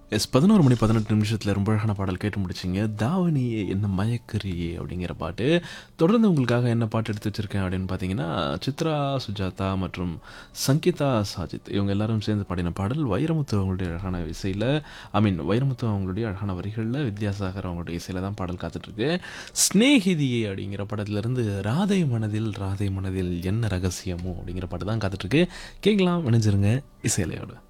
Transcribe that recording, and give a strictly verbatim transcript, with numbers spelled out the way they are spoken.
S பதினொரு மணி பதினெட்டு நிமிஷத்துல ரொம்ப அழகான பாடல் கேட்டு முடிச்சிங்க. "தாவணியே என்ன மயக்குறியே" அப்படிங்கிற பாட்டு. தொடர்ந்து உங்களுக்காக என்ன பாட்டு எடுத்து வச்சிருக்கேன் அப்படின்னு பார்த்தீங்கன்னா, சித்ரா சுஜாதா மற்றும் சங்கீதா சாஜித் இவங்க எல்லாரும் சேர்ந்து பாடின பாடல் வைரமுத்து அவங்களுடைய அழகான இசையில ஐ மீன் வைரமுத்து அவங்களுடைய அழகான வரிகள்ல, வித்யாசாகர் அவங்களுடைய இசையில தான் பாடல் காத்துட்ருக்கு. "ஸ்நேகிதியே" அப்படிங்கிற படத்திலிருந்து "ராதை மனதில் ராதை மனதில் என்ன ரகசியமோ" அப்படிங்கிற பாட்டு தான் காத்துட்ருக்கு. கேட்கலாம், இணைஞ்சிருங்க இசையலையோட.